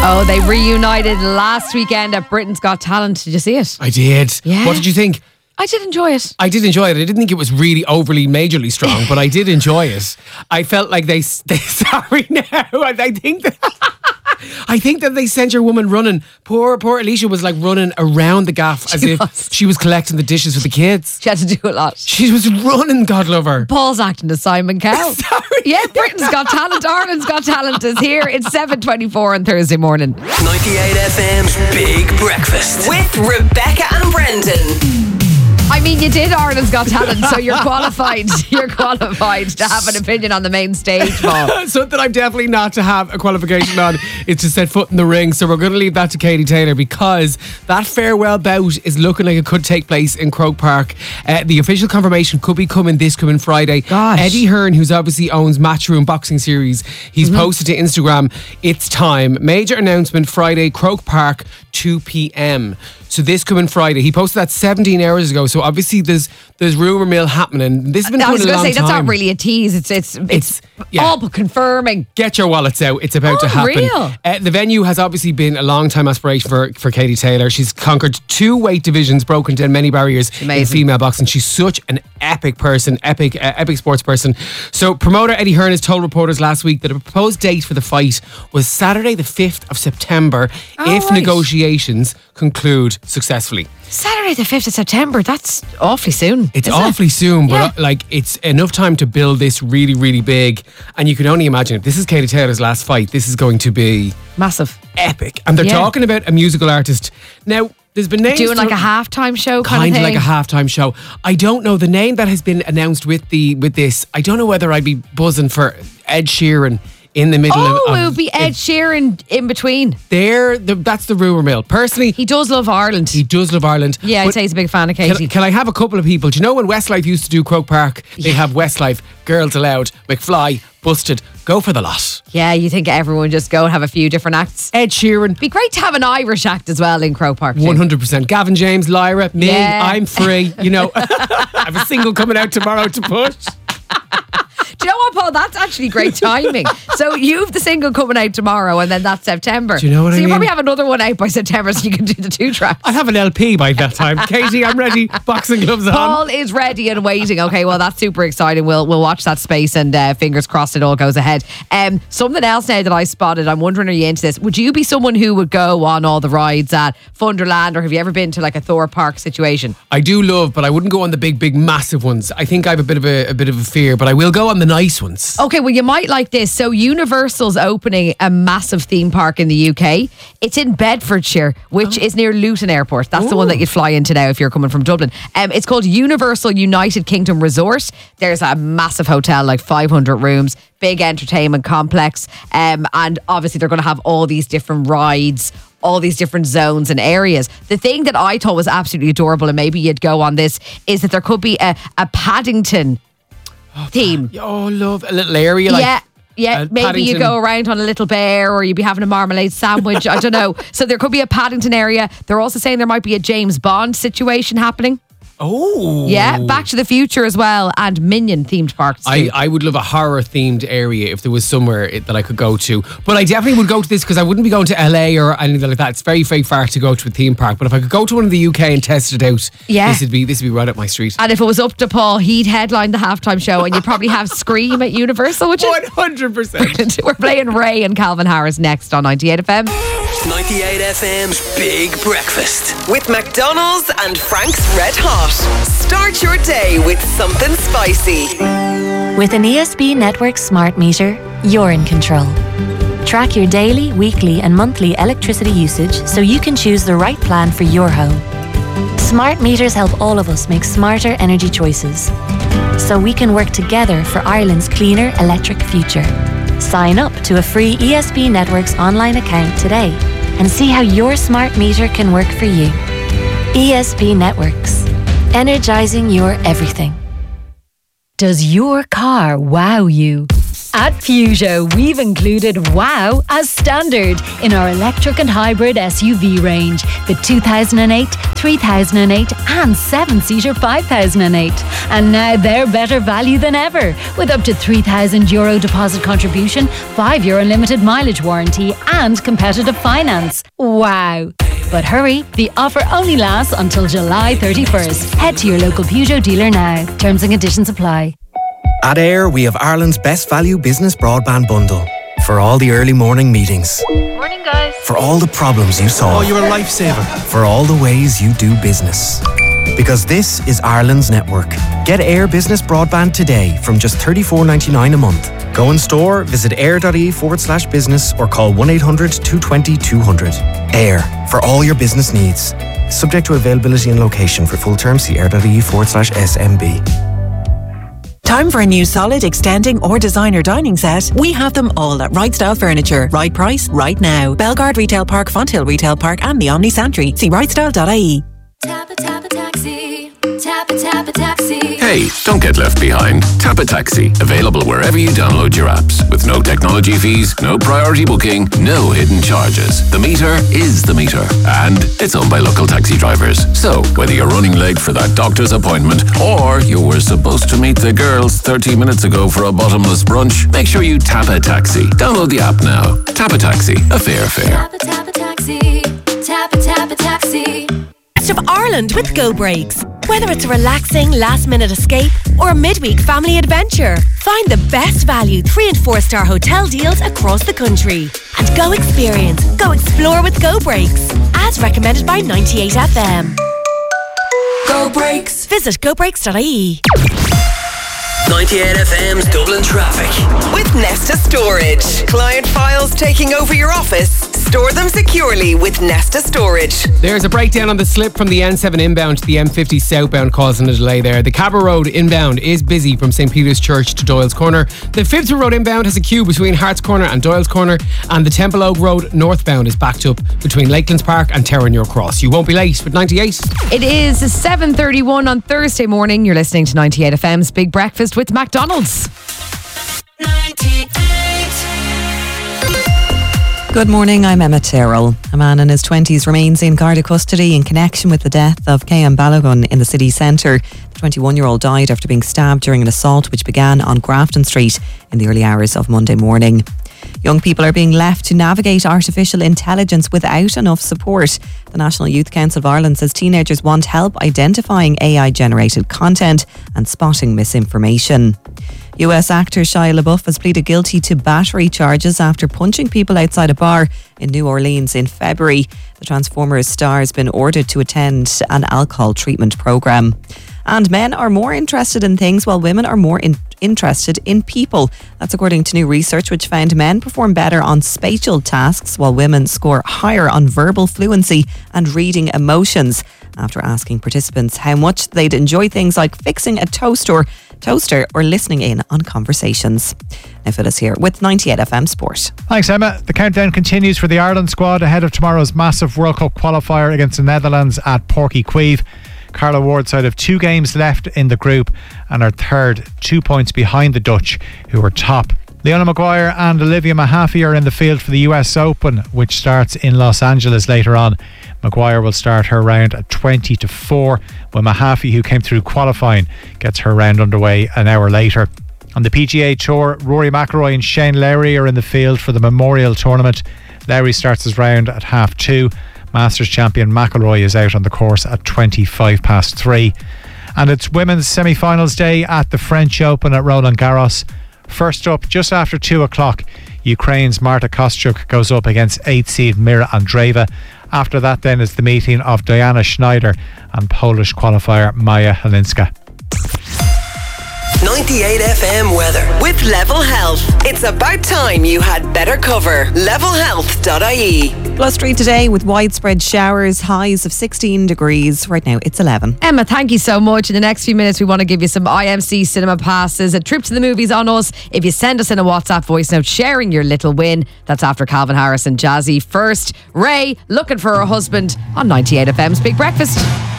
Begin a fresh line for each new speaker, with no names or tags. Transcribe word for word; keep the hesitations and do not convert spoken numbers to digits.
Oh, they reunited last weekend at Britain's Got Talent. Did you see it?
I did.
Yeah.
What did you think?
I did enjoy it.
I did enjoy it. I didn't think it was really overly majorly strong, but I did enjoy it. I felt like they, they sorry now. I, I think that I think that they sent your woman running. Poor poor Alicia was like running around the gaff as
She
if
was.
she was collecting the dishes for the kids.
She had to do a lot.
She was running, God love her.
Paul's acting as Simon Cowell.
Sorry.
Yeah, Britain's Got Talent, Ireland's Got Talent is here. It's seven twenty-four on Thursday morning.
ninety-eight F M's Big Breakfast with Rebecca and Brendan.
I mean, you did Ireland's Got Talent, so you're qualified. You're qualified to have an opinion on the main stage, Paul.
Something I'm definitely not to have a qualification on is to set foot in the ring. So we're going to leave that to Katie Taylor because that farewell bout is looking like it could take place in Croke Park. Uh, the official confirmation could be coming this coming Friday.
Gosh.
Eddie Hearn, who's obviously owns Matchroom Boxing Series, he's mm-hmm. posted to Instagram, it's time. Major announcement Friday, Croke Park, two p.m. So this coming Friday. He posted that seventeen hours ago. So obviously there's there's rumour mill happening. This has been
I was
going a long
say
time.
that's not really a tease. It's it's it's,
It's- yeah.
all but confirming.
Get your wallets out. It's about to happen.
Unreal.
Uh, the venue has obviously been a long time aspiration for, for Katie Taylor. She's conquered two weight divisions, broken down many barriers in
Amazing.
female boxing. She's such an epic person, epic uh, epic sports person. So promoter Eddie Hearn has told reporters last week that a proposed date for the fight was Saturday the fifth of September
Oh,
if
right.
negotiations conclude successfully.
Saturday the fifth of September. That's awfully soon.
It's
isn't it?
awfully soon, but
Yeah.
uh, like it's enough time to build this really, really big. And you can only imagine if this is Katie Taylor's last fight, this is going to be
Massive.
epic. And they're
Yeah.
talking about a musical artist. Now, there's been names
Doing like
thro-
a halftime show kind,
kind
of
of
thing.
like a halftime show. I don't know the name that has been announced with the with this. I don't know whether I'd be buzzing for Ed Sheeran in the middle
Oh,
of, of
it would be Ed Sheeran in between.
There, the, that's the rumour mill. Personally,
He does love Ireland.
he does love Ireland.
yeah, I'd
but
say he's a big fan of Katie.
Can, can I have a couple of people? Do you know when Westlife used to do Croke Park? They have Westlife, Girls Aloud, McFly, Busted. Go for the lot.
yeah, you think everyone just go and have a few different acts.
Ed Sheeran,
Be great to have an Irish act as well in Croke Park. too.
one hundred percent. Gavin James, Lyra, me,
Yeah.
I'm free. You know, I have a single coming out tomorrow to push.
Do you know what, Paul? That's actually great timing. So you've the single coming out tomorrow, and then that's September.
Do you know what
so
I
you
mean?
probably have another one out by September, so you can do the two tracks.
I'll have an L P by that time. Katie, I'm ready. Boxing gloves on.
Paul is ready and waiting. Okay, well, that's super exciting. We'll we'll watch that space and uh, fingers crossed it all goes ahead. Um, something else now that I spotted, I'm wondering, are you into this? Would you be someone who would go on all the rides at Funderland, or have you ever been to like a Thor Park situation?
I do love, but I wouldn't go on the big, big, massive ones. I think I have a bit of a, a bit of a fear, but I will go on the nice ones.
Okay, well, you might like this. So Universal's opening a massive theme park in the U K. It's in Bedfordshire, which is near Luton Airport. That's the one that you'd fly into now if you're coming from Dublin. Um, it's called Universal United Kingdom Resort. There's a massive hotel, like five hundred rooms, big entertainment complex. Um, and obviously they're going to have all these different rides, all these different zones and areas. The thing that I thought was absolutely adorable, and maybe you'd go on this, is that there could be a, a Paddington theme.
Oh, love a little area like
yeah. Yeah,
uh,
maybe you
Paddington.
go around on a little bear, or you'd be having a marmalade sandwich. I don't know. So there could be a Paddington area. They're also saying there might be a James Bond situation happening.
Oh,
Yeah, Back to the Future as well, and Minion themed parks too.
I, I would love a horror themed area if there was somewhere it, that I could go to. But I definitely would go to this because I wouldn't be going to L A or anything like that. It's very, very far to go to a theme park. But if I could go to one in the U K and test it out,
Yeah.
this would be this would be right up my street.
and if it was up to Paul, he'd headline the halftime show, and you'd probably have Scream at Universal, would you?
one hundred percent.
We're playing Ray and Calvin Harris next on ninety-eight F M.
ninety-eight F M's Big Breakfast with McDonald's and Frank's Red Hot. Start your day with something spicy.
With an E S B Network smart meter, you're in control. Track your daily, weekly and monthly electricity usage so you can choose the right plan for your home. Smart meters help all of us make smarter energy choices, so we can work together for Ireland's cleaner electric future. Sign up to a free E S B Networks online account today and see how your smart meter can work for you. E S B Networks. Energizing your everything.
Does your car wow you? At Peugeot, we've included WOW as standard in our electric and hybrid S U V range. The two thousand eight, three thousand eight and seven-seater five thousand eight. And now they're better value than ever with up to three thousand euro deposit contribution, five year unlimited mileage warranty and competitive finance. Wow. But hurry, the offer only lasts until July thirty-first. Head to your local Peugeot dealer now. Terms and conditions apply.
At Air, we have Ireland's best value business broadband bundle. For all the early morning meetings.
Morning, guys.
For all the problems you solve.
Oh, you're a lifesaver.
For all the ways you do business. Because this is Ireland's network. Get Air Business Broadband today from just thirty-four ninety-nine a month. Go in store, visit air.ie forward slash business or call one eight hundred two two zero two hundred. Air, for all your business needs. Subject to availability and location. For full terms, see air.ie forward slash SMB.
Time for a new solid, extending or designer dining set? We have them all at Right Style Furniture. Right price, right now. Bellegarde Retail Park, Fonthill Retail Park and the Omni Santry. See right style dot I E.
Tap a tap a taxi. Tap a tap a taxi.
Hey, don't get left behind. Tap a Taxi. Available wherever you download your apps. With no technology fees, no priority booking, no hidden charges. The meter is the meter. And it's owned by local taxi drivers. So, whether you're running late for that doctor's appointment or you were supposed to meet the girls thirty minutes ago for a bottomless brunch, make sure you tap a taxi. Download the app now. Tap a Taxi. A fair fare.
Tap a tap a taxi. Tap a tap a taxi.
Best of Ireland with Go Breaks. Whether it's a relaxing last-minute escape or a midweek family adventure, find the best value three and four star hotel deals across the country. And go experience, go explore with Go Breaks, as recommended by ninety-eight F M.
Go Breaks.
Visit go breaks dot I E.
ninety-eight F M's Dublin Traffic. With Nesta Storage. Client files taking over your office. Store them securely with Nesta Storage.
There's a breakdown on the slip from the N seven inbound to the M fifty southbound, causing a delay there. The Cabra Road inbound is busy from St Peter's Church to Doyle's Corner. The Fitzroy Road inbound has a queue between Hart's Corner and Doyle's Corner, and the Temple Oak Road northbound is backed up between Lakelands Park and Terranure Cross. You won't be late with ninety-eight.
It is seven thirty-one on Thursday morning. You're listening to ninety-eight F M's Big Breakfast with McDonald's.
ninety-eight.
Good morning, I'm Emma Terrell. A man in his twenties remains in Garda custody in connection with the death of K M Balogun in the city centre. The twenty-one-year-old died after being stabbed during an assault which began on Grafton Street in the early hours of Monday morning. Young people are being left to navigate artificial intelligence without enough support. The National Youth Council of Ireland says teenagers want help identifying A I-generated content and spotting misinformation. U S actor Shia LaBeouf has pleaded guilty to battery charges after punching people outside a bar in New Orleans in February. The Transformers star has been ordered to attend an alcohol treatment programme. And men are more interested in things while women are more in- interested in people. That's according to new research which found men perform better on spatial tasks while women score higher on verbal fluency and reading emotions. After asking participants how much they'd enjoy things like fixing a toaster, toaster or listening in on conversations. Now Phyllis here with ninety-eight F M Sport.
Thanks, Emma. The countdown continues for the Ireland squad ahead of tomorrow's massive World Cup qualifier against the Netherlands at Porky Queeve. Carla Ward's side have two games left in the group and are third, two points behind the Dutch, who are top. Leona Maguire and Olivia Mahaffey are in the field for the U S Open, which starts in Los Angeles later on. Maguire will start her round at twenty to four, while Mahaffey, who came through qualifying, gets her round underway an hour later. On the P G A Tour, Rory McIlroy and Shane Lowry are in the field for the Memorial Tournament. Lowry starts his round at half two. Masters champion McIlroy is out on the course at twenty-five past three. And it's women's semi-finals day at the French Open at Roland Garros. First up, just after two o'clock, Ukraine's Marta Kostyuk goes up against eighth seed Mira Andreeva. After that then is the meeting of Diana Schneider and Polish qualifier Maja Halinska.
ninety-eight F M weather with Level Health. It's about time you had better cover. level health dot I E.
Blustery today with widespread showers, highs of sixteen degrees. Right now it's eleven.
Emma, thank you so much. In the next few minutes, we want to give you some I M C cinema passes, a trip to the movies on us. If you send us in a WhatsApp voice note sharing your little win, that's after Calvin Harris and Jazzy. First, Ray looking for her husband on ninety-eight F M's Big Breakfast.